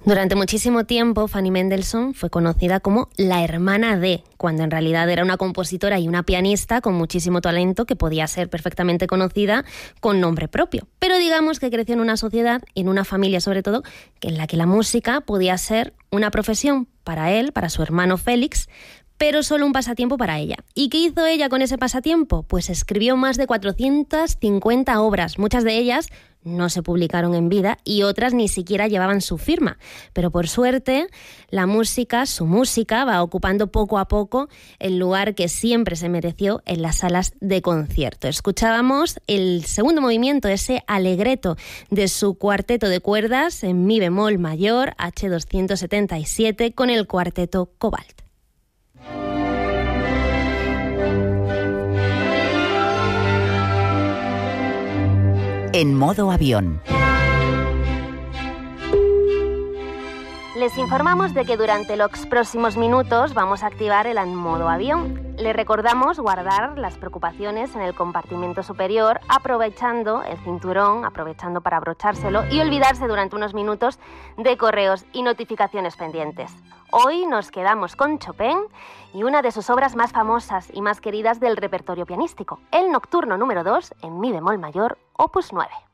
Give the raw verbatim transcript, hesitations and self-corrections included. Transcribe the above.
Durante muchísimo tiempo, Fanny Mendelssohn fue conocida como la hermana de, cuando en realidad era una compositora y una pianista con muchísimo talento que podía ser perfectamente conocida con nombre propio. Pero digamos que creció en una sociedad, en una familia sobre todo, en la que la música podía ser una profesión para él, para su hermano Félix, pero solo un pasatiempo para ella. ¿Y qué hizo ella con ese pasatiempo? Pues escribió más de cuatrocientas cincuenta obras, muchas de ellas no se publicaron en vida y otras ni siquiera llevaban su firma. Pero por suerte, la música, su música, va ocupando poco a poco el lugar que siempre se mereció en las salas de concierto. Escuchábamos el segundo movimiento, ese alegreto de su cuarteto de cuerdas en mi bemol mayor, hache doscientos setenta y siete, con el cuarteto Cobalt. En modo avión. Les informamos de que durante los próximos minutos vamos a activar el modo avión. Les recordamos guardar las preocupaciones en el compartimento superior, aprovechando el cinturón, aprovechando para abrochárselo y olvidarse durante unos minutos de correos y notificaciones pendientes. Hoy nos quedamos con Chopin y una de sus obras más famosas y más queridas del repertorio pianístico, el Nocturno número dos en mi bemol mayor, opus nueve.